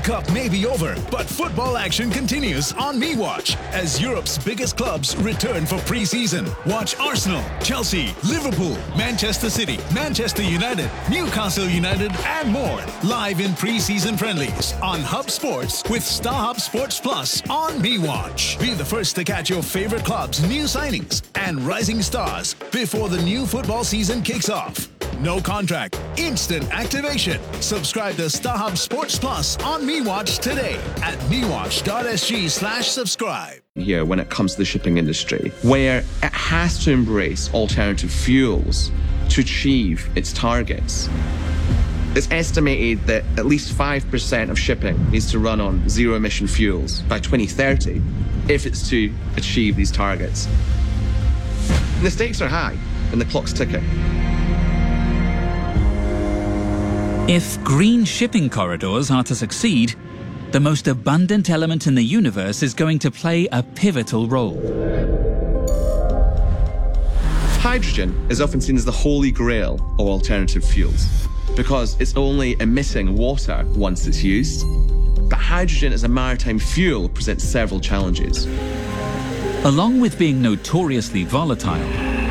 Cup may be over, but football action continues on MeWatch as Europe's biggest clubs return for pre-season. Watch Arsenal, Chelsea, Liverpool, Manchester City, Manchester United, Newcastle United, and more live in pre-season friendlies on Hub Sports with StarHub Sports Plus on MeWatch. Be the first to catch your favorite clubs' new signings and rising stars before the new football season kicks off. No contract, instant activation. Subscribe to StarHub Sports Plus on MeWatch today at mewatch.sg/subscribe. Here when it comes to the shipping industry, where it has to embrace alternative fuels to achieve its targets. It's estimated that at least 5% of shipping needs to run on zero-emission fuels by 2030 if it's to achieve these targets. And the stakes are high and the clock's ticking. If green shipping corridors are to succeed, the most abundant element in the universe is going to play a pivotal role. Hydrogen is often seen as the holy grail of alternative fuels because it's only emitting water once it's used. But hydrogen as a maritime fuel presents several challenges. Along with being notoriously volatile,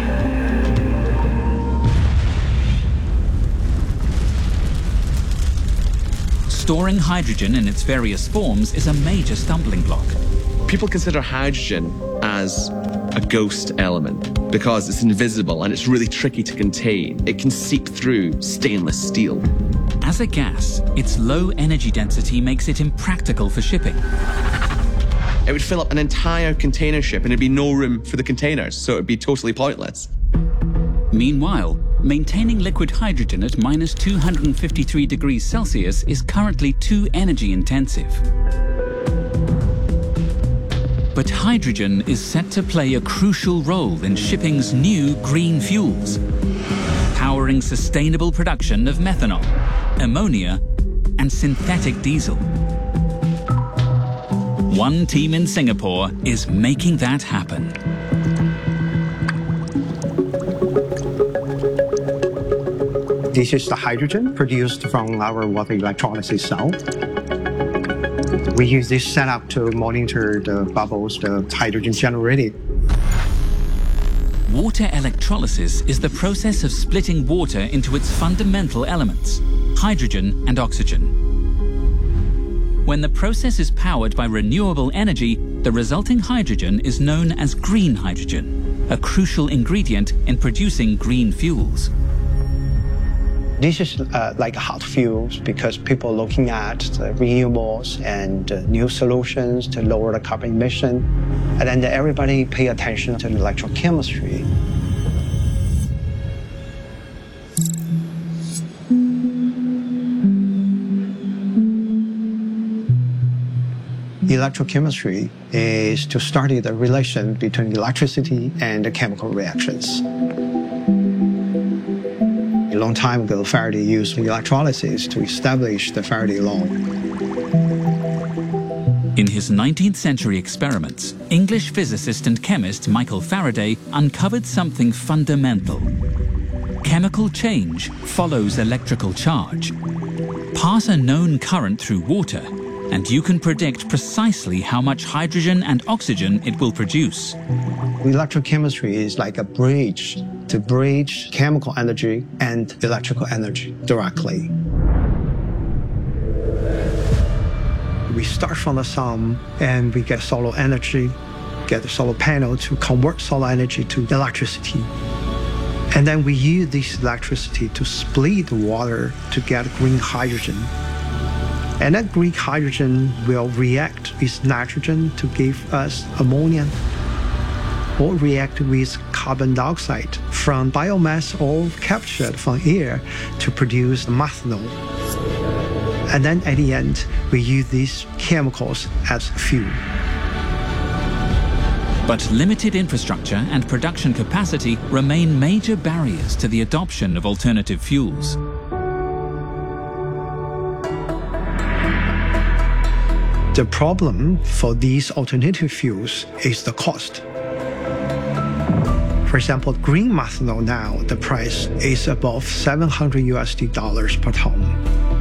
storing hydrogen in its various forms is a major stumbling block. People consider hydrogen as a ghost element because it's invisible and it's really tricky to contain. It can seep through stainless steel. As a gas, its low energy density makes it impractical for shipping. It would fill up an entire container ship and there'd be no room for the containers, so it'd be totally pointless. Meanwhile, maintaining liquid hydrogen at minus 253 degrees Celsius is currently too energy intensive. But hydrogen is set to play a crucial role in shipping's new green fuels, powering sustainable production of methanol, ammonia, and synthetic diesel. One team in Singapore is making that happen. This is the hydrogen produced from our water electrolysis cell. We use this setup to monitor the bubbles the hydrogen generated. Water electrolysis is the process of splitting water into its fundamental elements, hydrogen and oxygen. When the process is powered by renewable energy, the resulting hydrogen is known as green hydrogen, a crucial ingredient in producing green fuels. This is like hot fuels because people are looking at the renewables and new solutions to lower the carbon emission. And then everybody pay attention to electrochemistry. Electrochemistry is to study the relation between electricity and the chemical reactions. A long time ago, Faraday used electrolysis to establish the Faraday law. In his 19th century experiments, English physicist and chemist Michael Faraday uncovered something fundamental. Chemical change follows electrical charge. Pass a known current through water, and you can predict precisely how much hydrogen and oxygen it will produce. Electrochemistry is like a bridge to bridge chemical energy and electrical energy directly. We start from the sun and we get solar energy, get the solar panel to convert solar energy to electricity. And then we use this electricity to split the water to get green hydrogen. And that green hydrogen will react with nitrogen to give us ammonia, or react with carbon dioxide from biomass or captured from air to produce methanol. And then at the end, we use these chemicals as fuel. But limited infrastructure and production capacity remain major barriers to the adoption of alternative fuels. The problem for these alternative fuels is the cost. For example, green methanol now, the price is above $700 per ton.